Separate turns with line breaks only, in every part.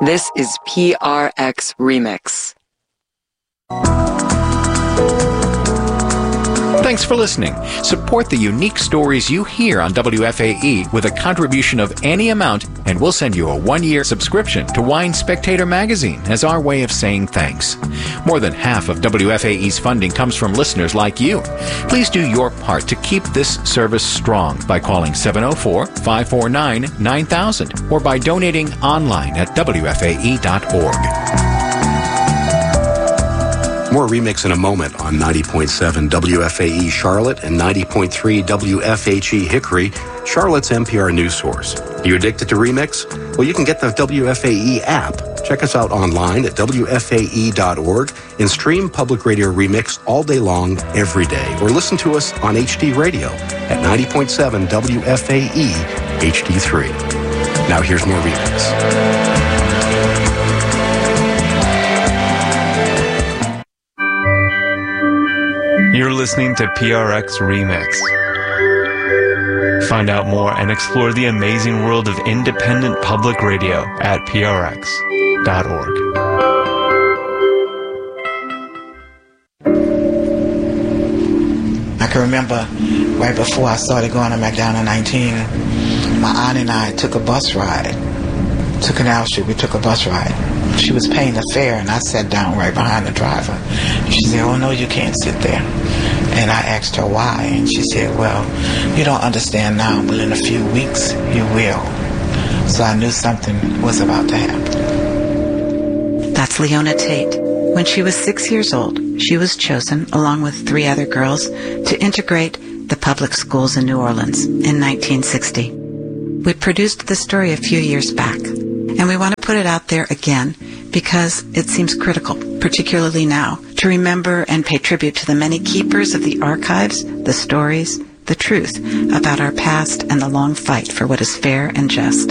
This is PRX Remix.
Thanks for listening. Support the unique stories you hear on WFAE with a contribution of any amount, and we'll send you a 1-year subscription to Wine Spectator magazine as our way of saying thanks. More than half of WFAE's funding comes from listeners like you. Please do your part to keep this service strong by calling 704-549-9000 or by donating online at WFAE.org.
More Remix in a moment on 90.7 WFAE Charlotte and 90.3 WFHE Hickory, Charlotte's NPR news source. Are you addicted to Remix? Well, you can get the WFAE app. Check us out online at WFAE.org and stream Public Radio Remix all day long, every day. Or listen to us on HD Radio at 90.7 WFAE HD3. Now here's more Remix.
You're listening to PRX Remix. Find out more and explore the amazing world of independent public radio at prx.org.
I can remember right before I started going to McDonough 19, my aunt and I took a bus ride. To Canal Street, we took a bus ride. She was paying the fare, and I sat down right behind the driver. She said, "Oh, no, you can't sit there." And I asked her why, and she said, "Well, you don't understand now, but in a few weeks, you will." So I knew something was about to happen.
That's Leona Tate. When she was 6 years old, she was chosen, along with 3 other girls, to integrate the public schools in New Orleans in 1960. We produced the story a few years back, and we want to put it out there again because it seems critical, particularly now, to remember and pay tribute to the many keepers of the archives, the stories, the truth about our past and the long fight for what is fair and just.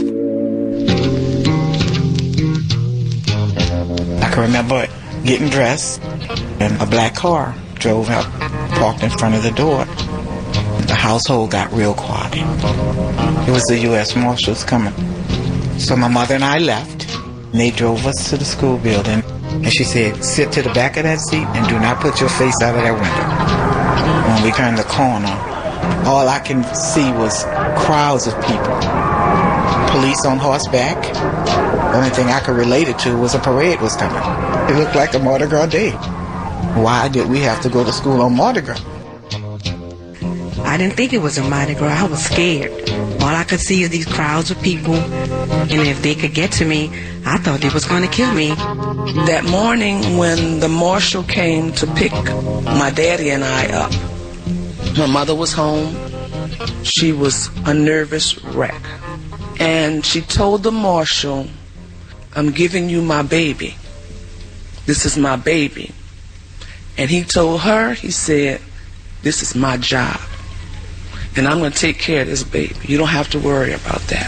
I can remember getting dressed, and a black car drove up, parked in front of the door. The household got real quiet. It was the U.S. Marshals coming. So my mother and I left, and they drove us to the school building. And she said, "Sit to the back of that seat and do not put your face out of that window." When we turned the corner, all I can see was crowds of people. Police on horseback. The only thing I could relate it to was a parade was coming. It looked like a Mardi Gras day. Why did we have to go to school on Mardi Gras?
I didn't think it was a Mardi Gras. I was scared. All I could see is these crowds of people, and if they could get to me, I thought they was going to kill me.
That morning when the marshal came to pick my daddy and I up, my mother was home. She was a nervous wreck. And she told the marshal, "I'm giving you my baby. This is my baby." And he told her, he said, "This is my job. And I'm going to take care of this baby. You don't have to worry about that."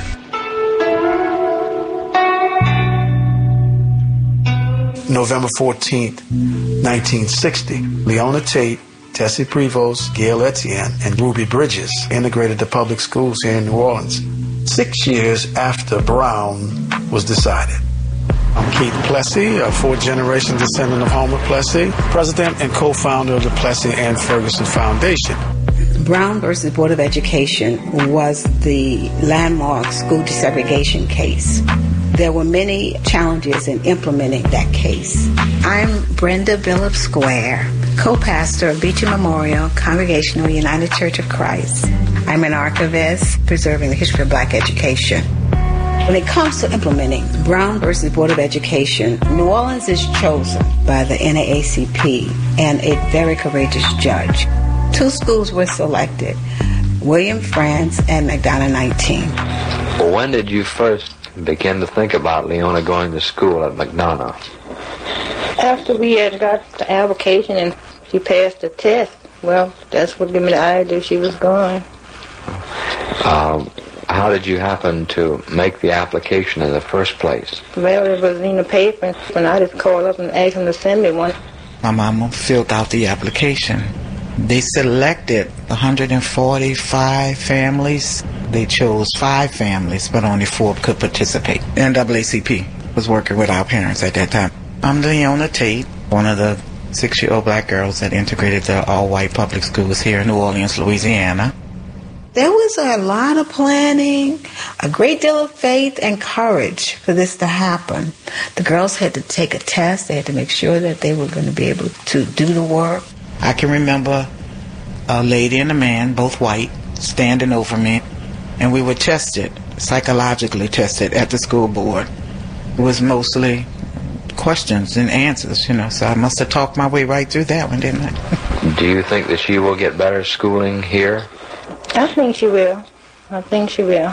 November 14th, 1960, Leona Tate, Tessie Prevost, Gail Etienne, and Ruby Bridges integrated the public schools here in New Orleans 6 years after Brown was decided. I'm Keith Plessy, a fourth-generation descendant of Homer Plessy, president and co-founder of the Plessy and Ferguson Foundation.
Brown versus Board of Education was the landmark school desegregation case. There were many challenges in implementing that case.
I'm Brenda Billups Square, co-pastor of Beecher Memorial Congregational United Church of Christ. I'm an archivist preserving the history of black education.
When it comes to implementing Brown versus Board of Education, New Orleans is chosen by the NAACP and a very courageous judge. 2 schools were selected, William Frantz and McDonough 19.
Well, when did you first begin to think about Leona going to school at McDonough?
After we had got the application and she passed the test, well, that's what gave me the idea she was going.
How did you happen to make the application in the first place?
Well, it was in the paper, and I just called up and asked them to send me one.
My mama filled out the application. They selected 145 families. They chose 5 families, but only 4 could participate. NAACP. was working with our parents at that time. I'm Leona Tate, one of the 6-year-old black girls that integrated the all-white public schools here in New Orleans, Louisiana.
There was a lot of planning, a great deal of faith and courage for this to happen. The girls had to take a test. They had to make sure that they were going to be able to do the work.
I can remember a lady and a man, both white, standing over me, and we were tested, psychologically tested at the school board. It was mostly questions and answers, so I must have talked my way right through that one, didn't I?
Do you think that she will get better schooling here?
I think she will. I think she will.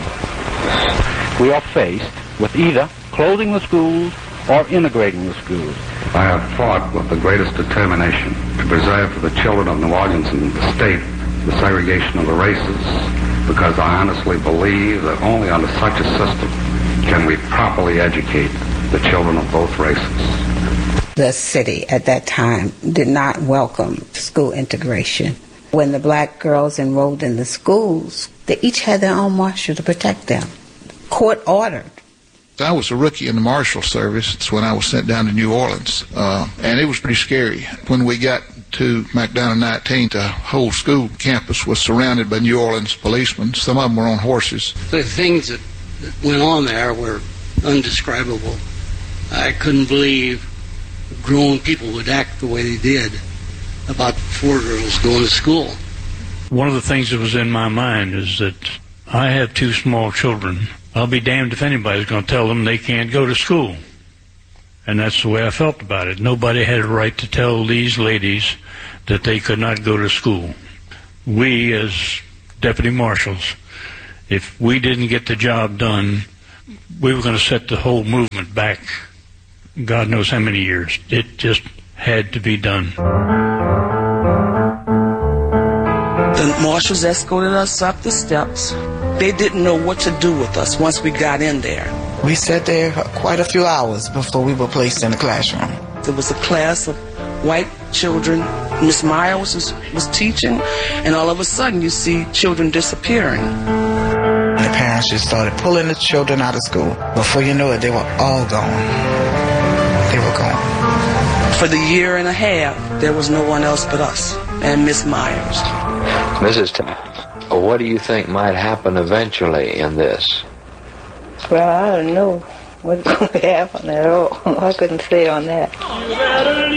We are faced with either closing the schools or integrating the schools.
I have fought with the greatest determination to preserve for the children of New Orleans and the state the segregation of the races, because I honestly believe that only under such a system can we properly educate the children of both races.
The city at that time did not welcome school integration. When the black girls enrolled in the schools, they each had their own marshal to protect them. Court ordered.
I was a rookie in the Marshal Service. It's when I was sent down to New Orleans, and it was pretty scary. When we got to McDonough 19, the whole school campus was surrounded by New Orleans policemen. Some of them were on horses.
The things that went on there were undescribable. I couldn't believe grown people would act the way they did about 4 girls going to school.
One of the things that was in my mind is that I have 2 small children. I'll be damned if anybody's going to tell them they can't go to school. And that's the way I felt about it. Nobody had a right to tell these ladies that they could not go to school. We, as deputy marshals, if we didn't get the job done, we were going to set the whole movement back God knows how many years. It just had to be done.
The marshals escorted us up the steps. They didn't know what to do with us once we got in there.
We sat there quite a few hours before we were placed in the classroom.
There was a class of white children. Miss Meyer was teaching, and all of a sudden you see children disappearing.
And the parents just started pulling the children out of school. Before you know it, they were all gone. They were gone.
For the year and a half, there was no one else but us and Miss Myers.
Mrs. What do you think might happen eventually in this?
Well, I don't know what's going to happen at all. I couldn't say on that.